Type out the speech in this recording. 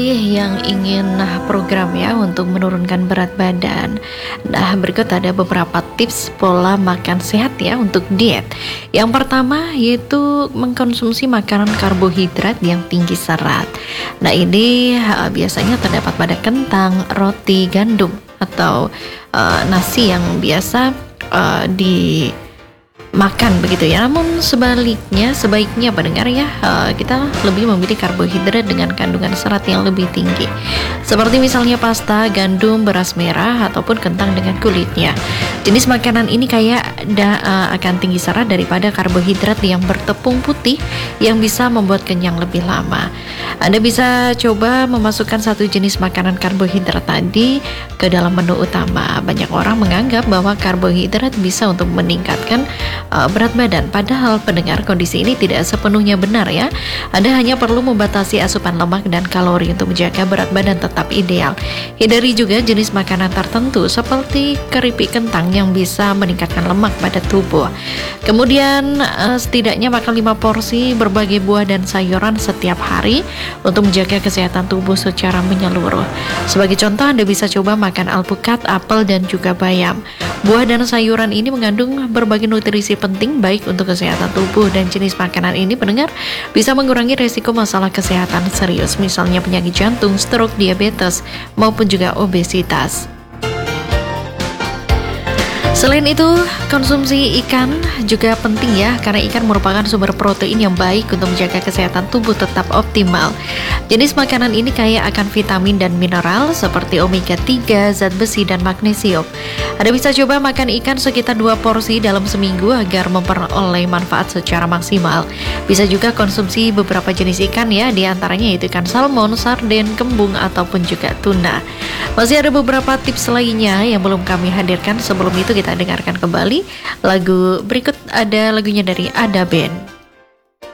Yang ingin program ya untuk menurunkan berat badan. Nah, berikut ada beberapa tips pola makan sehat ya untuk diet. Yang pertama yaitu mengkonsumsi makanan karbohidrat yang tinggi serat. Nah, ini biasanya terdapat pada kentang, roti, gandum atau nasi yang biasa di makan begitu ya. Namun sebaiknya pendengar ya, kita lebih memilih karbohidrat dengan kandungan serat yang lebih tinggi, seperti misalnya pasta, gandum, beras merah ataupun kentang dengan kulitnya. Jenis makanan ini akan tinggi serat daripada karbohidrat yang bertepung putih yang bisa membuat kenyang lebih lama. Anda bisa coba memasukkan satu jenis makanan karbohidrat tadi ke dalam menu utama. Banyak orang menganggap bahwa karbohidrat bisa untuk meningkatkan berat badan, padahal pendengar, kondisi ini tidak sepenuhnya benar ya. Anda hanya perlu membatasi asupan lemak dan kalori untuk menjaga berat badan tetap ideal. Hindari juga jenis makanan tertentu seperti keripik kentang yang bisa meningkatkan lemak pada tubuh. Kemudian setidaknya makan 5 porsi berbagai buah dan sayuran setiap hari untuk menjaga kesehatan tubuh secara menyeluruh. Sebagai contoh, Anda bisa coba makan alpukat, apel, dan juga bayam. Buah dan sayuran ini mengandung berbagai nutrisi penting baik untuk kesehatan tubuh, dan jenis makanan ini pendengar bisa mengurangi resiko masalah kesehatan serius, misalnya penyakit jantung, stroke, diabetes, maupun juga obesitas. Selain itu, konsumsi ikan juga penting ya, karena ikan merupakan sumber protein yang baik untuk menjaga kesehatan tubuh tetap optimal. Jenis makanan ini kaya akan vitamin dan mineral seperti omega 3, zat besi, dan magnesium. Anda bisa coba makan ikan sekitar 2 porsi dalam seminggu agar memperoleh manfaat secara maksimal. Bisa juga konsumsi beberapa jenis ikan ya, diantaranya yaitu ikan salmon, sarden, kembung, ataupun juga tuna. Masih ada beberapa tips lainnya yang belum kami hadirkan. Sebelum itu kita dengarkan kembali lagu berikut, ada lagunya dari Ada Band.